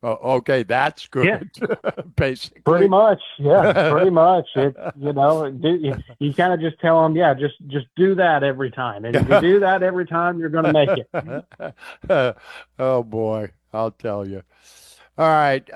Oh, okay, that's Yeah, good. pretty Basically. much. Yeah, pretty much. It, you kind of just tell them, yeah, just do that every time. And if you do that every time, you're going to make it. Oh boy, I'll tell you. All right.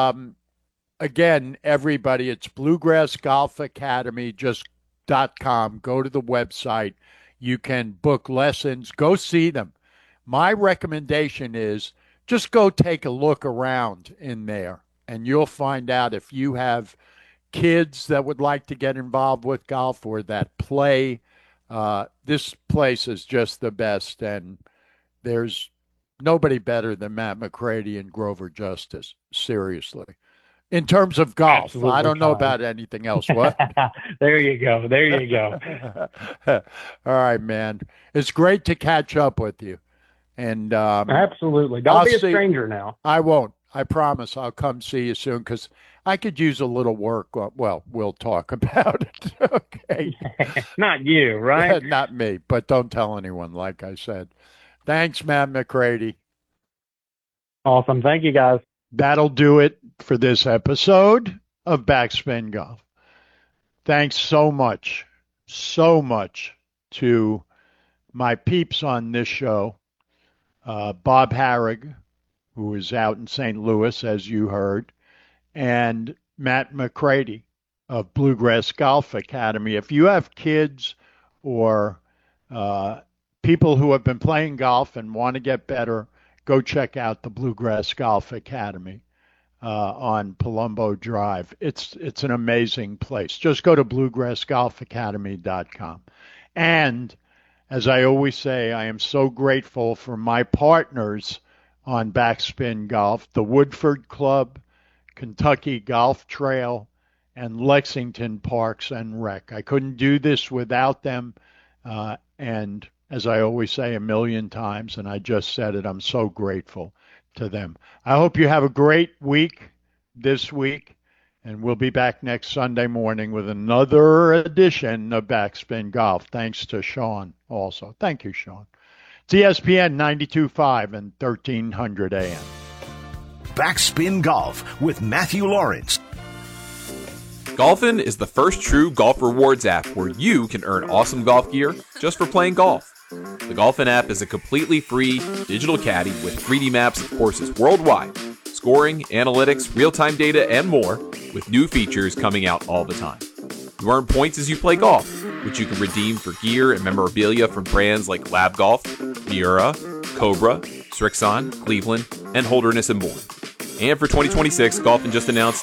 Again, everybody, it's Bluegrass Golf Academy, just .com. Go to the website. You can book lessons. Go see them. My recommendation is just go take a look around in there, and you'll find out if you have kids that would like to get involved with golf or that play. This place is just the best, and there's nobody better than Matt McCready and Grover Justice. Seriously. In terms of golf, I Absolutely, don't know Sean. about anything else. What? There you go. There you go. All right, man. It's great to catch up with you. And Absolutely. Don't I'll be a see. stranger now. I won't. I promise I'll come see you soon because I could use a little work. Well, we'll talk about it. Okay. Not you, right? Not me, but don't tell anyone, like I said. Thanks, Matt McCready. Awesome. Thank you, guys. That'll do it for this episode of Backspin Golf. Thanks so much to my peeps on this show, Bob Harrig, who is out in St. Louis, as you heard, and Matt McCready of Bluegrass Golf Academy. If you have kids or uh, people who have been playing golf and want to get better, go check out the Bluegrass Golf Academy on Palumbo Drive. It's an amazing place. Just go to bluegrassgolfacademy.com. And as I always say, I am so grateful for my partners on Backspin Golf, the Woodford Club, Kentucky Golf Trail, and Lexington Parks and Rec. I couldn't do this without them. And as I always say a million times, and I just said it, I'm so grateful to them. I hope you have a great week this week, and we'll be back next Sunday morning with another edition of Backspin Golf. Thanks to Sean also. Thank you, Sean. It's ESPN 92.5 and 1300 AM. Backspin Golf with Matthew Lawrence. Golfin is the first true golf rewards app where you can earn awesome golf gear just for playing golf. The Golfin app is a completely free digital caddy with 3D maps of courses worldwide, scoring, analytics, real-time data, and more, with new features coming out all the time. You earn points as you play golf, which you can redeem for gear and memorabilia from brands like Lab Golf, Miura, Cobra, Strixon, Cleveland, and Holderness and more. And for 2026, Golfin just announced